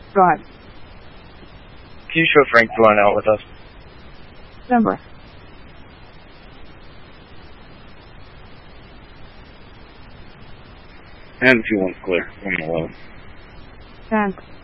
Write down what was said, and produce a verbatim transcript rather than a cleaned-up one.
Go ahead. Can you show Frank the line out with us? Number. And fuel one's clear. one eleven. Thanks.